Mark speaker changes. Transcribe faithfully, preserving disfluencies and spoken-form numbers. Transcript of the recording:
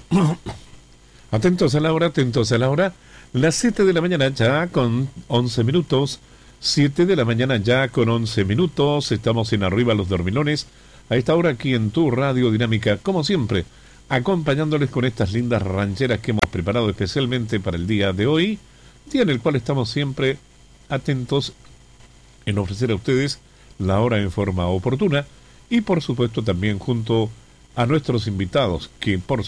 Speaker 1: Atentos a la hora, atentos a la hora. Las siete de la mañana ya con once minutos. siete de la mañana ya con once minutos. Estamos en Arriba los Dormilones. A esta hora aquí en tu Radio Dinámica, como siempre, acompañándoles con estas lindas rancheras que hemos preparado especialmente para el día de hoy, día en el cual estamos siempre atentos en ofrecer a ustedes la hora en forma oportuna y por supuesto también junto a nuestros invitados que por